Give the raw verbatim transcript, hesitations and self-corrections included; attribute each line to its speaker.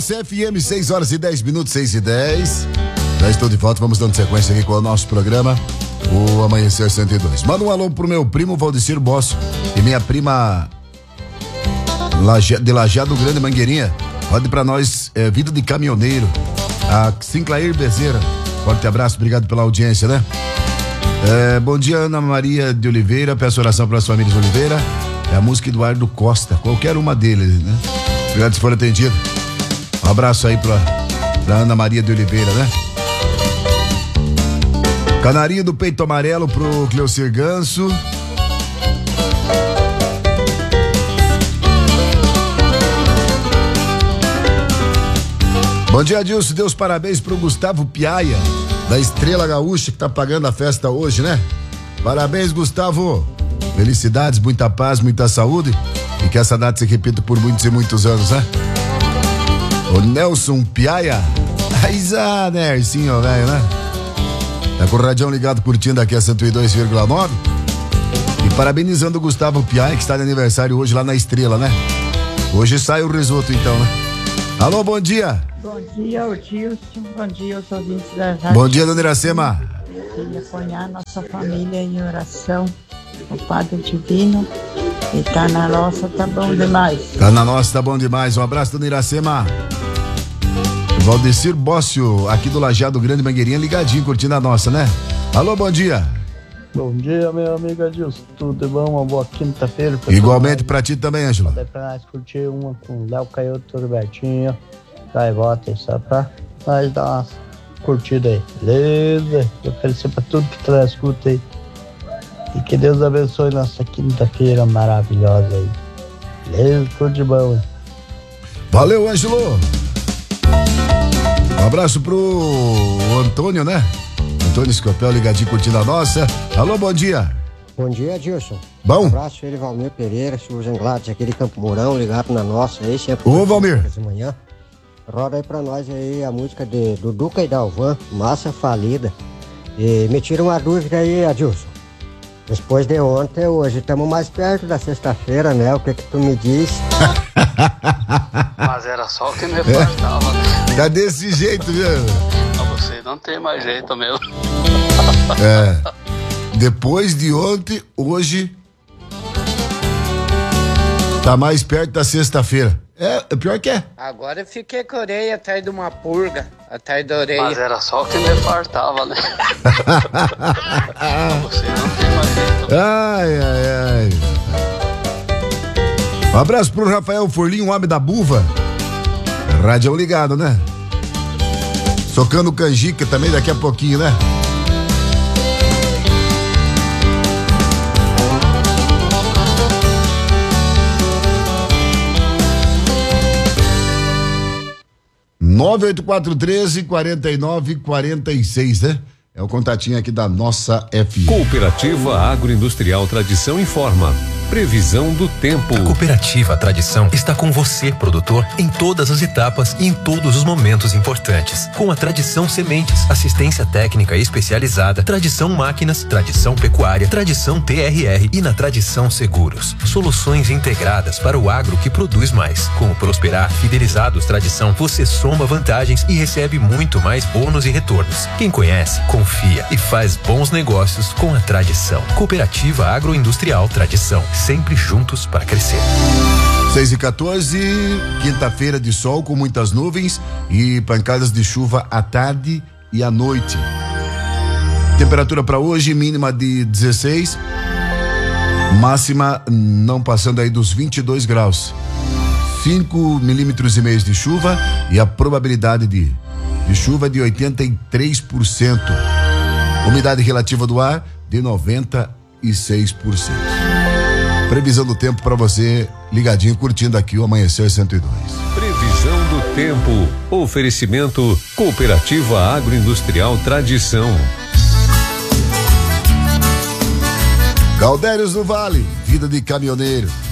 Speaker 1: nossa F M, seis horas e dez minutos, seis e dez. Já estou de volta, vamos dando sequência aqui com o nosso programa, o Amanhecer cento e dois. Manda um alô pro meu primo Valdecir Bosso e minha prima Laje, de Lajeado Grande, Mangueirinha. Pode pra nós, é, vida de caminhoneiro, a Sinclair Bezerra. Forte abraço, obrigado pela audiência, né? É, bom dia, Ana Maria de Oliveira, peço oração para as famílias de Oliveira. É a música Eduardo Costa, qualquer uma deles, né? Obrigado se for atendido. Um abraço aí pra, pra Ana Maria de Oliveira, né? Canarinho do Peito Amarelo pro Cleocir Ganso. Bom dia, Adilson. Deus parabéns pro Gustavo Piaia, da Estrela Gaúcha, que tá pagando a festa hoje, né? Parabéns, Gustavo. Felicidades, muita paz, muita saúde. E que essa data se repita por muitos e muitos anos, né? O Nelson Piaia. Aizá, né? Sim, ó, velho, né? Tá com o radião ligado, curtindo aqui a cento e dois vírgula nove. E parabenizando o Gustavo Piaia, que está de aniversário hoje lá na Estrela, né? Hoje sai o risoto, então, né? Alô, bom dia.
Speaker 2: Bom dia, Odilson. Bom dia aos ouvintes da rádio.
Speaker 1: Bom dia, dona Iracema.
Speaker 2: Queria apoiar nossa família em oração. O Padre Divino. E tá na nossa, tá bom demais.
Speaker 1: Tá na nossa, tá bom demais. Um abraço, dona Iracema. Valdecir Bócio, aqui do Lajeado Grande, Mangueirinha, ligadinho, curtindo a nossa, né? Alô, bom dia.
Speaker 3: Bom dia, meu amigo Adilson. Tudo bom? Uma boa quinta-feira.
Speaker 1: Igualmente pra ti também, Ângelo.
Speaker 3: Pode pra nós curtir uma com o Léo Caioto, Robertinho. Vai e volta aí só pra nós dar uma curtida aí, beleza? Eu oferecer pra tudo que traz escuta aí. E que Deus abençoe nossa quinta-feira maravilhosa aí. Beleza? Tudo de bom aí.
Speaker 1: Valeu, Ângelo. Um abraço pro Antônio, né? Antônio Escopel, ligadinho, curtindo a nossa. Alô, bom dia.
Speaker 4: Bom dia, Adilson.
Speaker 1: Bom.
Speaker 4: Um abraço, ele, Valmir Pereira, Susan Gladys, aquele Campo Mourão, ligado na nossa aí, sempre.
Speaker 1: Ô, Valmir.
Speaker 4: De manhã. Roda aí pra nós aí a música de Duduca e Dalvan, Massa Falida. E me tira uma dúvida aí, Adilson. Depois de ontem, hoje estamos mais perto da sexta-feira, né? O que que tu me diz?
Speaker 5: Mas era só o que me reportava, né?
Speaker 1: Tá desse jeito, viu?
Speaker 5: Pra você não tem mais jeito mesmo.
Speaker 1: É. Depois de ontem, hoje tá mais perto da sexta-feira. É, pior que é.
Speaker 6: Agora eu fiquei com a orelha atrás de uma purga, atrás da orelha.
Speaker 5: Mas era só o que me fartava, né? Você não tem mais jeito.
Speaker 1: Ai, ai, ai. Um abraço pro Rafael Forlinho, o homem da buva. Rádio ligado, né? Socando canjica também daqui a pouquinho, né? nove oito quatro um três, quarenta e nove quarenta e seis, né? É o contatinho aqui da nossa F M.
Speaker 7: Cooperativa Agroindustrial Tradição informa. Previsão do tempo.
Speaker 8: A Cooperativa Tradição está com você, produtor, em todas as etapas e em todos os momentos importantes. Com a Tradição Sementes, assistência técnica especializada, Tradição Máquinas, Tradição Pecuária, Tradição T R R e na Tradição Seguros. Soluções integradas para o agro que produz mais. Com o Prosperar Fidelizados Tradição, você soma vantagens e recebe muito mais bônus e retornos. Quem conhece, confia e faz bons negócios com a Tradição. Cooperativa Agroindustrial Tradição. Sempre juntos para crescer.
Speaker 1: seis e quatorze, quinta-feira de sol com muitas nuvens e pancadas de chuva à tarde e à noite. Temperatura para hoje, mínima de dezesseis, máxima não passando aí dos vinte e dois graus. cinco milímetros e meio de chuva e a probabilidade de, de chuva de oitenta e três por cento. Umidade relativa do ar de noventa e seis por cento. Previsão do tempo para você ligadinho, curtindo aqui o Amanhecer cento e dois.
Speaker 7: Previsão do tempo. Oferecimento Cooperativa Agroindustrial Tradição.
Speaker 1: Caldeiros do Vale, vida de caminhoneiro.